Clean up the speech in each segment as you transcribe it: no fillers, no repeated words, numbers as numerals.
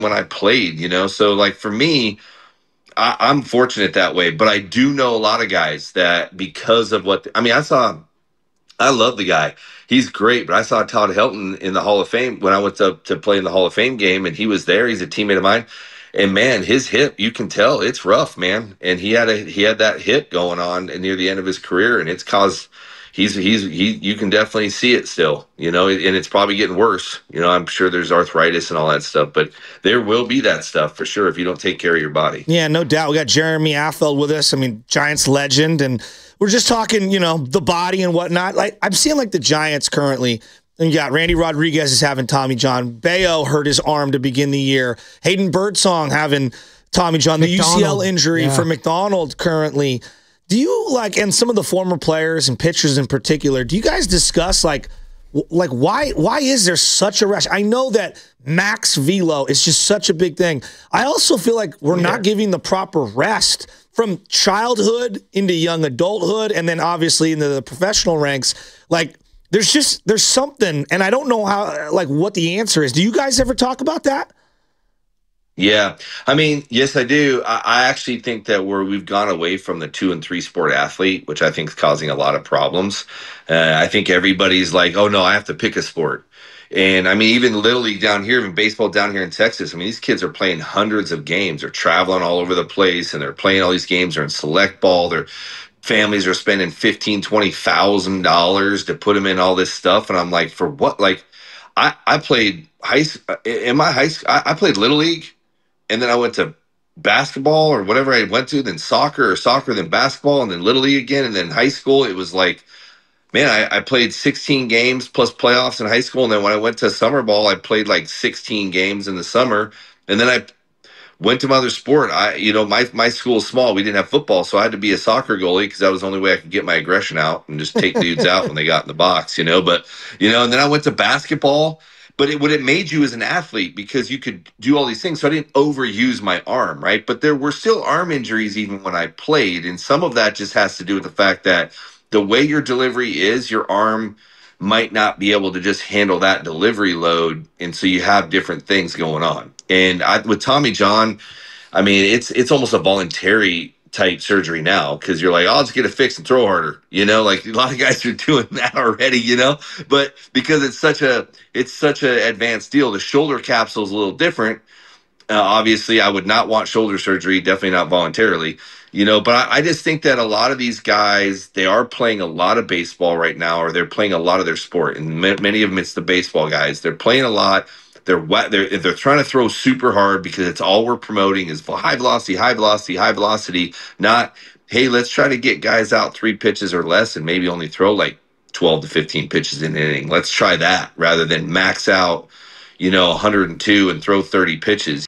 when I played, So like for me, I'm fortunate that way, but I do know a lot of guys that because of I love the guy. He's great, but I saw Todd Helton in the Hall of Fame when I went to play in the Hall of Fame game, and he was there. He's a teammate of mine, and man, his hip, you can tell it's rough, man. And he had that hip going on near the end of his career, and it's caused. You can definitely see it still, and it's probably getting worse. I'm sure there's arthritis and all that stuff, but there will be that stuff for sure if you don't take care of your body. Yeah, no doubt. We got Jeremy Affeldt with us. I mean, Giants legend, and we're just talking, the body and whatnot. Like I'm seeing like the Giants currently. And you got Randy Rodriguez is having Tommy John. Bayo hurt his arm to begin the year. Hayden Birdsong having Tommy John. The UCL injury for McDonald currently. Do you and some of the former players and pitchers in particular, do you guys discuss why is there such a rush? I know that max velo is just such a big thing. I also feel like we're not giving the proper rest from childhood into young adulthood and then obviously into the professional ranks. Like there's something, and I don't know how what the answer is. Do you guys ever talk about that? Yeah. I mean, yes, I do. I actually think that we've gone away from the 2 and 3 sport athlete, which I think is causing a lot of problems. I think everybody's like, oh no, I have to pick a sport. And I mean, even Little League down here, even baseball down here in Texas, I mean, these kids are playing hundreds of games. They're traveling all over the place and they're playing all these games. They're in select ball. Their families are spending $15,000, $20,000 to put them in all this stuff. And I'm like, for what? Like I played high school. I played Little League. And then I went to basketball or whatever I went to, then soccer, then basketball, and then Little League again. And then high school, it was like, man, I played 16 games plus playoffs in high school. And then when I went to summer ball, I played like 16 games in the summer. And then I went to my other sport. My school is small. We didn't have football, so I had to be a soccer goalie because that was the only way I could get my aggression out and just take dudes out when they got in the box, But, and then I went to basketball. But what it made you as an athlete because you could do all these things. So I didn't overuse my arm, right? But there were still arm injuries even when I played. And some of that just has to do with the fact that the way your delivery is, your arm might not be able to just handle that delivery load. And so you have different things going on. And with Tommy John, I mean, it's almost a voluntary type surgery now because you're like, I'll just get it fixed and throw harder, like a lot of guys are doing that already, but because it's such a advanced deal, the shoulder capsule is a little different. Obviously I would not want shoulder surgery, definitely not voluntarily, but I just think that a lot of these guys, they are playing a lot of baseball right now, or they're playing a lot of their sport. And many of them, it's the baseball guys. They're playing a lot. They're trying to throw super hard because it's all we're promoting is high velocity, not, hey, let's try to get guys out 3 pitches or less and maybe only throw like 12 to 15 pitches in an inning. Let's try that rather than max out, 102 and throw 30 pitches.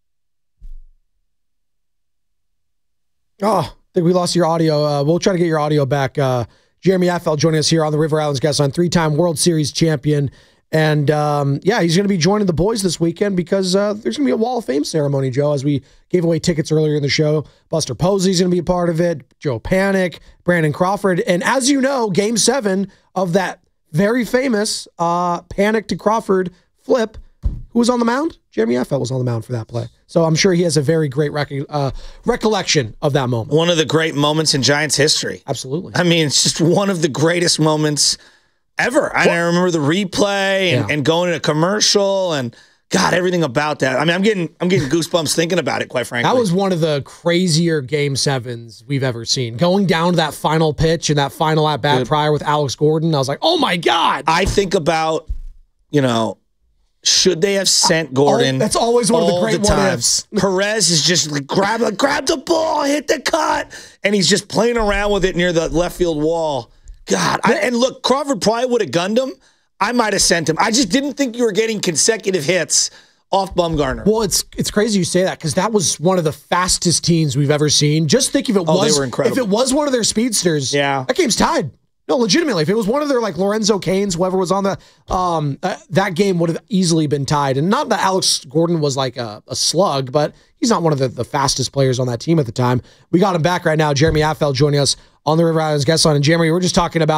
Oh, I think we lost your audio. We'll try to get your audio back. Jeremy Affeldt joining us here on the River Islands Guest Line, 3-time World Series champion. And, he's going to be joining the boys this weekend because there's going to be a Wall of Fame ceremony, Joe, as we gave away tickets earlier in the show. Buster Posey's going to be a part of it, Joe Panik, Brandon Crawford. And as you know, Game 7 of that very famous Panik to Crawford flip, who was on the mound? Jeremy Affeldt was on the mound for that play. So I'm sure he has a very great recollection of that moment. One of the great moments in Giants history. Absolutely. I mean, it's just one of the greatest moments ever. I remember the replay and going to a commercial and God, everything about that. I mean, I'm getting goosebumps thinking about it, quite frankly. That was one of the crazier Game 7s we've ever seen. Going down to that final pitch and that final at-bat prior with Alex Gordon, I was like, oh my God. I think about, should they have sent Gordon? That's always one of the great what-ifs. Perez is just grab the ball, hit the cut, and he's just playing around with it near the left field wall. God, and look, Crawford probably would have gunned him. I might have sent him. I just didn't think you were getting consecutive hits off Bumgarner. Well, it's crazy you say that because that was one of the fastest teams we've ever seen. Just think if it was, they were incredible. If it was one of their speedsters, that game's tied. No, legitimately, if it was one of their like Lorenzo Canes, whoever was on the, that game would have easily been tied. And not that Alex Gordon was like a slug, but he's not one of the fastest players on that team at the time. We got him back right now. Jeremy Affeldt joining us on the River Islands Guest Line. And Jeremy, we're just talking about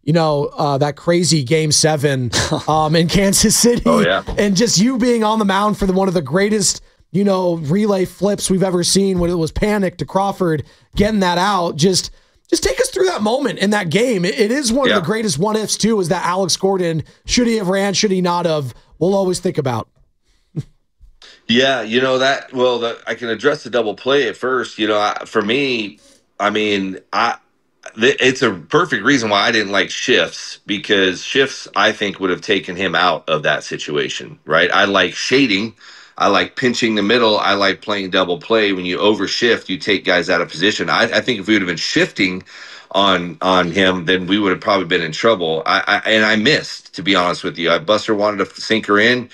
that crazy Game 7 in Kansas City. Oh, yeah. And just you being on the mound for one of the greatest, relay flips we've ever seen when it was Panic to Crawford, getting that out. Just take us through that moment in that game. It is one of the greatest what-ifs, too, is that Alex Gordon, should he have ran, should he not have, we'll always think about. Yeah, I can address the double play at first. For me, it's a perfect reason why I didn't like shifts, because shifts, I think, would have taken him out of that situation, right? I like shading. I like pinching the middle. I like playing double play. When you overshift, you take guys out of position. I think if we would have been shifting on him, then we would have probably been in trouble. I missed, to be honest with you. Buster wanted a sinker in.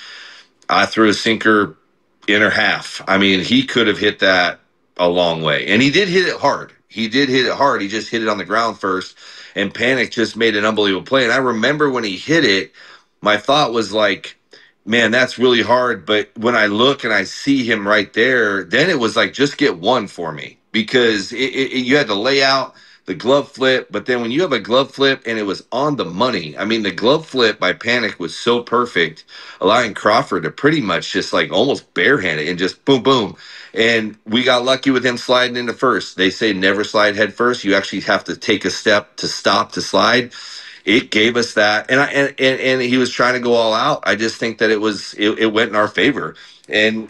I threw a sinker inner half. I mean, he could have hit that a long way. And he did hit it hard. He just hit it on the ground first. And Panic just made an unbelievable play. And I remember when he hit it, my thought was like, man, that's really hard. But when I look and I see him right there, then it was like, just get one for me. Because you had to lay out the glove flip. But then when you have a glove flip and it was on the money, I mean, the glove flip by Panic was so perfect, allowing Crawford to pretty much just like almost barehand it and just boom, boom. And we got lucky with him sliding into first. They say never slide head first. You actually have to take a step to stop to slide. It gave us that. And he was trying to go all out. I just think that it went in our favor. And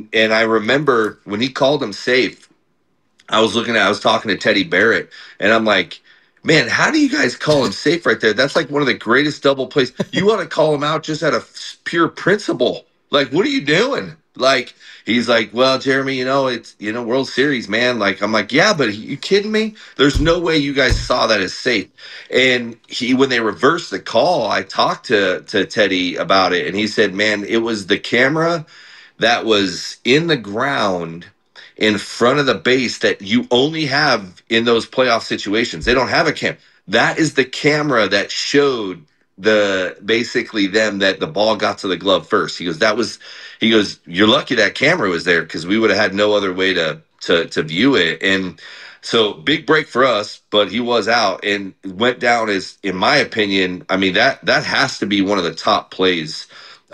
I remember when he called him safe, I was talking to Teddy Barrett, and I'm like, man, how do you guys call him safe right there? That's like one of the greatest double plays. You want to call him out just out of pure principle. Like, what are you doing? Like, he's like, well, Jeremy, it's, World Series, man. Like, I'm like, yeah, but you kidding me? There's no way you guys saw that as safe. And when they reversed the call, I talked to Teddy about it, and he said, man, it was the camera that was in the ground in front of the base that you only have in those playoff situations. They don't have a cam. That is the camera that showed basically them that the ball got to the glove first. He goes, you're lucky that camera was there, because we would have had no other way to view it. And so big break for us, but he was out and went down as, in my opinion, I mean, that has to be one of the top plays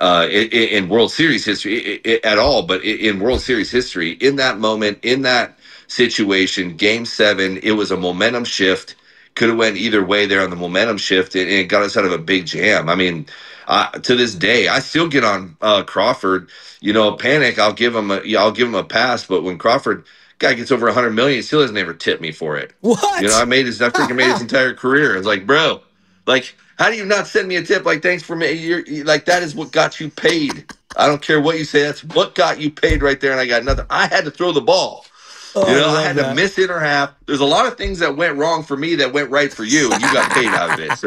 in World Series history at all, but in World Series history, in that moment, in that situation, Game 7, it was a momentum shift. Could have went either way there on the momentum shift, and it got us out of a big jam. I mean, to this day, I still get on Crawford. Panic, I'll give him a pass, but when Crawford guy gets over 100 million, he still doesn't ever tip me for it. What? I freaking made his entire career. It's like, bro, like, how do you not send me a tip? Like, thanks for me. You're like, that is what got you paid. I don't care what you say. That's what got you paid right there. And I got nothing. I had to throw the ball. I had to miss inner half. There's a lot of things that went wrong for me that went right for you, and you got paid out of it. So,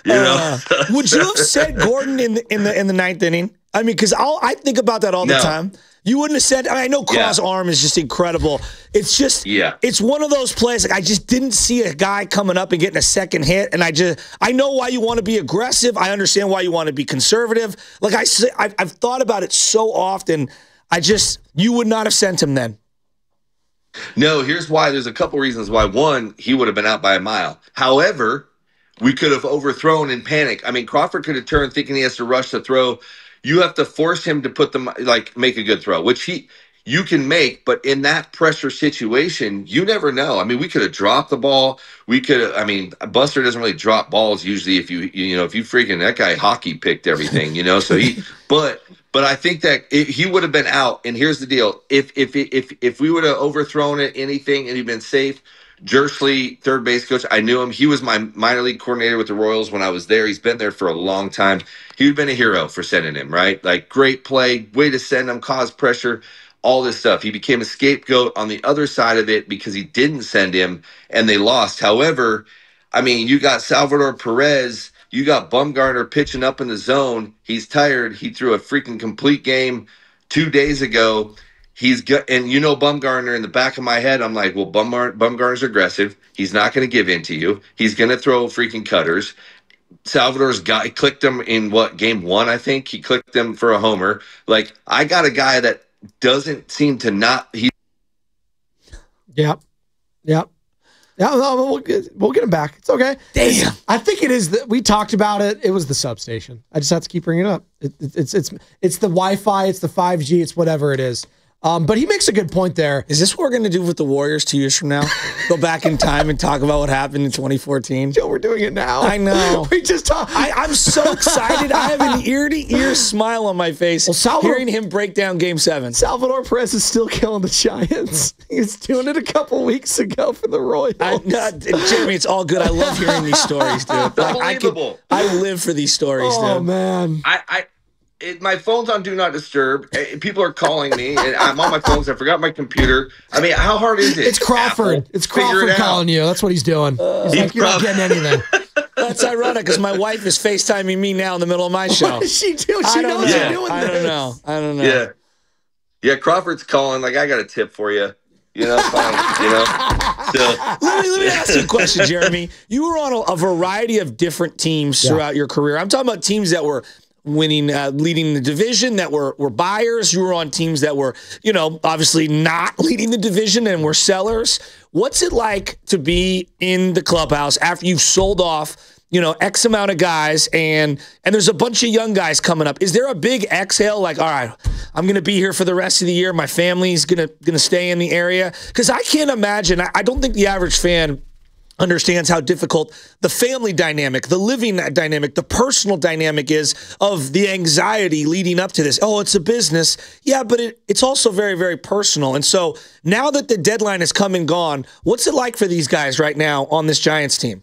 would you have said Gordon in the ninth inning? I mean, because I think about that all the time. You wouldn't have said. I know Craw's arm is just incredible. It's just, it's one of those plays. Like, I just didn't see a guy coming up and getting a second hit, and I know why you want to be aggressive. I understand why you want to be conservative. Like I've thought about it so often. You would not have sent him then. No, here's why. There's a couple reasons why. One, he would have been out by a mile. However, we could have overthrown in Panic. I mean, Crawford could have turned thinking he has to rush the throw. You have to force him to make a good throw, which you can make, but in that pressure situation, you never know. I mean, we could have dropped the ball. Buster doesn't really drop balls usually. If you freaking, that guy hockey picked everything, so but I think that he would have been out. And here's the deal. If we would have overthrown it, anything, and he'd been safe, Jersley, third base coach, I knew him. He was my minor league coordinator with the Royals when I was there. He's been there for a long time. He would have been a hero for sending him, right? Like, great play, way to send him, cause pressure, all this stuff. He became a scapegoat on the other side of it because he didn't send him, and they lost. However, I mean, you got Salvador Perez, you got Bumgarner pitching up in the zone. He's tired. He threw a freaking complete game 2 days ago. And Bumgarner, in the back of my head, I'm like, well, Bumgarner's aggressive. He's not going to give in to you. He's going to throw freaking cutters. Salvador's guy clicked him in game 1, I think. He clicked him for a homer. Like, I got a guy that doesn't seem to not. Yep. Yeah, no, we'll get him back. It's okay. Damn. I think it is. We talked about it. It was the substation. I just have to keep bringing it up. It's the Wi-Fi. It's the 5G. It's whatever it is. But he makes a good point there. Is this what we're going to do with the Warriors 2 years from now? Go back in time and talk about what happened in 2014? Joe, we're doing it now. I know. We just talked. I'm so excited. I have an ear-to-ear smile on my face hearing him break down Game 7. Salvador Perez is still killing the Giants. He was doing it a couple weeks ago for the Royals. Jeremy, it's all good. I love hearing these stories, dude. Unbelievable. I live for these stories, dude. Oh, man. My phone's on Do Not Disturb. People are calling me, and I'm on my phone because I forgot my computer. I mean, how hard is it? It's Crawford. Apple? It's Crawford calling you. That's what he's doing. He's like, you're not getting anything. That's ironic because my wife is FaceTiming me now in the middle of my show. What does she do? She knows you're doing this. I don't know. Yeah. Crawford's calling. Like, I got a tip for you. You know, fine. You know. So. Let me ask you a question, Jeremy. You were on a variety of different teams throughout your career. I'm talking about teams that were winning, leading the division, that were buyers. You were on teams that were, obviously not leading the division and were sellers. What's it like to be in the clubhouse after you've sold off, X amount of guys and there's a bunch of young guys coming up? Is there a big exhale? Like, all right, I'm going to be here for the rest of the year. My family's going to stay in the area. Because I can't imagine. I don't think the average fan understands how difficult the family dynamic, the living dynamic, the personal dynamic is of the anxiety leading up to this. Oh, it's a business. Yeah, but it's also very, very personal. And so now that the deadline has come and gone, what's it like for these guys right now on this Giants team?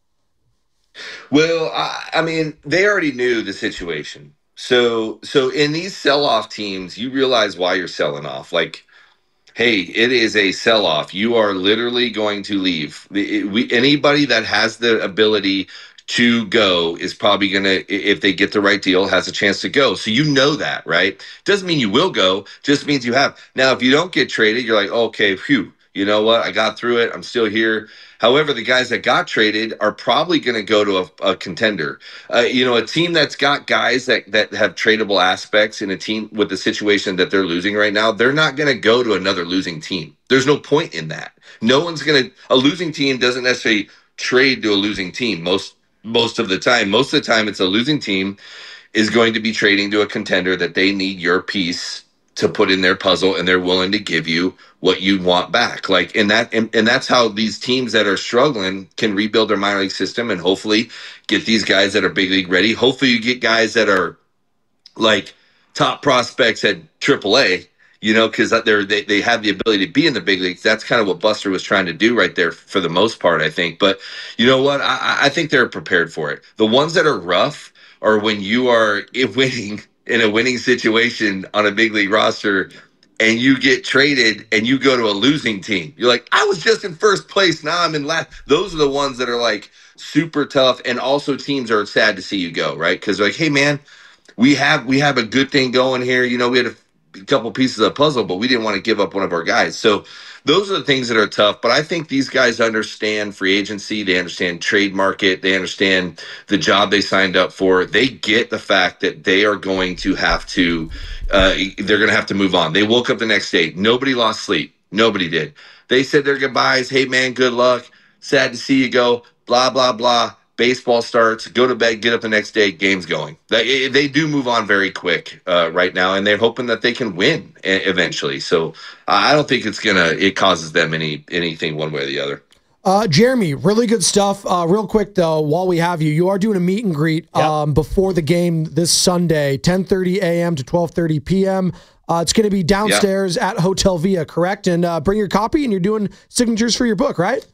Well, I mean, they already knew the situation. So in these sell-off teams, you realize why you're selling off. Like, hey, it is a sell-off. You are literally going to leave. Anybody that has the ability to go is probably going to, if they get the right deal, has a chance to go. So you know that, right? Doesn't mean you will go, just means you have. Now, if you don't get traded, you're like, okay, phew, you know what? I got through it. I'm still here. However, the guys that got traded are probably going to go to a contender. A team that's got guys that have tradable aspects in a team with the situation that they're losing right now, they're not going to go to another losing team. There's no point in that. No one's going to – a losing team doesn't necessarily trade to a losing team most of the time. Most of the time, it's a losing team is going to be trading to a contender that they need your piece to put in their puzzle, and they're willing to give you what you want back. Like, and that's how these teams that are struggling can rebuild their minor league system and hopefully get these guys that are big league ready. Hopefully you get guys that are like top prospects at AAA, because they have the ability to be in the big leagues. That's kind of what Buster was trying to do right there for the most part, I think. But you know what? I think they're prepared for it. The ones that are rough are when you are winning in a winning situation on a big league roster and you get traded and you go to a losing team. You're like, I was just in first place. Now I'm in last. Those are the ones that are like super tough. And also teams are sad to see you go, right? Because they're like, hey man, we have a good thing going here. We had a couple pieces of the puzzle, but we didn't want to give up one of our guys. So those are the things that are tough. But I think these guys understand free agency. They understand trade market. They understand the job they signed up for. They get the fact that they are going to have to, they're going to have to move on. They woke up the next day. Nobody lost sleep. Nobody did. They said their goodbyes. Hey, man, good luck. Sad to see you go. Blah, blah, blah. Baseball starts, go to bed, get up the next day, game's going. They do move on very quick right now, and they're hoping that they can win eventually. So I don't think it causes them anything one way or the other. Jeremy, really good stuff. Real quick though, while we have you, you are doing a meet and greet before the game this Sunday, 10:30 a.m. to 12:30 p.m. It's going to be downstairs at Hotel Via, correct? And bring your copy, and you're doing signatures for your book, right?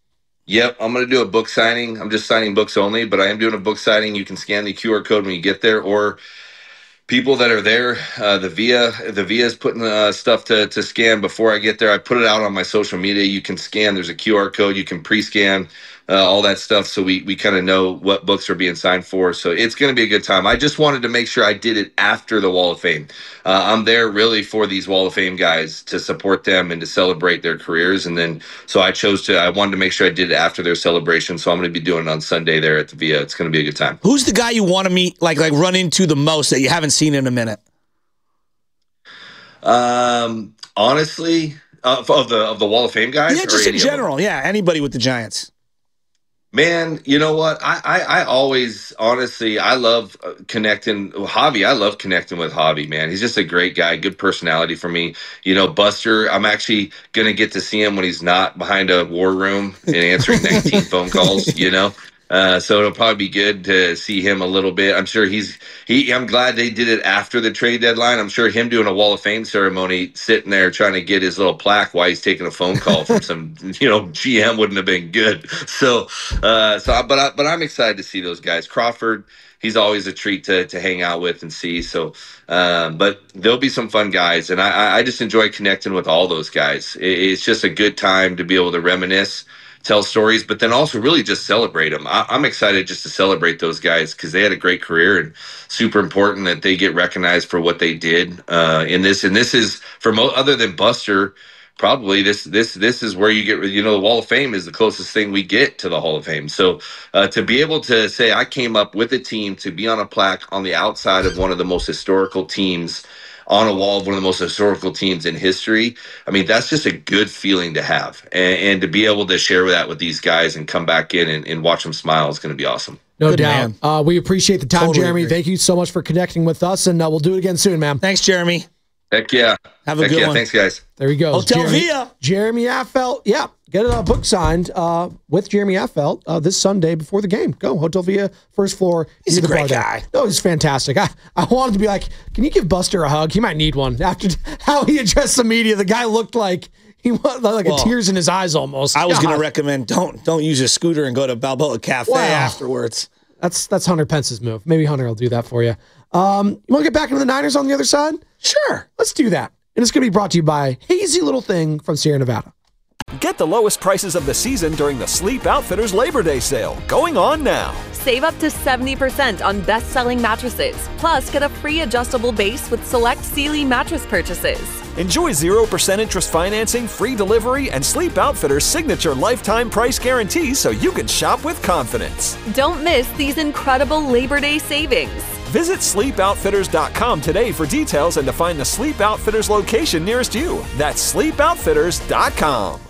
Yep, I'm going to do a book signing. I'm just signing books only, but I am doing a book signing. You can scan the QR code when you get there, or people that are there, the Via is putting stuff to scan before I get there. I put it out on my social media. You can scan. There's a QR code. You can pre-scan all that stuff, so we kind of know what books are being signed for. So it's going to be a good time. I just wanted to make sure I did it after the Wall of Fame. I'm there really for these Wall of Fame guys to support them and to celebrate their careers. And then so I wanted to make sure I did it after their celebration. So I'm going to be doing it on Sunday there at the Via. It's going to be a good time. Who's the guy you want to meet, like run into the most that you haven't seen in a minute? Honestly, Of the Wall of Fame guys? Yeah, or just in any of them? general. Yeah, anybody with the Giants. Man, you know what? I always, honestly, I love connecting. Javi, I love connecting with Javi, man. He's just a great guy, good personality for me. You know, Buster, I'm actually going to get to see him when he's not behind a war room and answering 19 phone calls, you know? So it'll probably be good to see him a little bit. I'm sure I'm glad they did it after the trade deadline. I'm sure him doing a Wall of Fame ceremony, sitting there trying to get his little plaque while he's taking a phone call from some, GM wouldn't have been good. But I'm excited to see those guys. Crawford, he's always a treat to hang out with and see. So, but there'll be some fun guys, and I just enjoy connecting with all those guys. It's just a good time to be able to reminisce, tell stories, but then also really just celebrate them. I'm excited just to celebrate those guys because they had a great career, and super important that they get recognized for what they did in this. And this is other than Buster, probably this is where you get, the Wall of Fame is the closest thing we get to the Hall of Fame. So to be able to say I came up with a team to be on a plaque on the outside of one of the most historical teams, on a wall of one of the most historical teams in history. I mean, that's just a good feeling to have. And to be able to share that with these guys and come back in and watch them smile is going to be awesome. No Good doubt. We appreciate the time, Totally Jeremy. agree. Thank you so much for connecting with us, and we'll do it again soon, man. Thanks, Jeremy. Heck yeah. Have a good one. Thanks, guys. There he goes. Hotel Via. Jeremy Affeldt. Yeah, get a book signed with Jeremy Affeldt this Sunday before the game. Go, Hotel Via, first floor. He's a the great bar there. guy. No, he's fantastic. I wanted to be like, can you give Buster a hug? He might need one. After how he addressed the media, the guy looked like he was like tears in his eyes almost. I was going to God. recommend don't use a scooter and go to Balboa Cafe afterwards. That's Hunter Pence's move. Maybe Hunter will do that for you. You want to get back into the Niners on the other side? Sure. Let's do that. And it's going to be brought to you by Hazy Little Thing from Sierra Nevada. Get the lowest prices of the season during the Sleep Outfitters Labor Day sale, going on now. Save up to 70% on best-selling mattresses. Plus, get a free adjustable base with select Sealy mattress purchases. Enjoy 0% interest financing, free delivery, and Sleep Outfitters' signature lifetime price guarantee so you can shop with confidence. Don't miss these incredible Labor Day savings. Visit sleepoutfitters.com today for details and to find the Sleep Outfitters location nearest you. That's sleepoutfitters.com.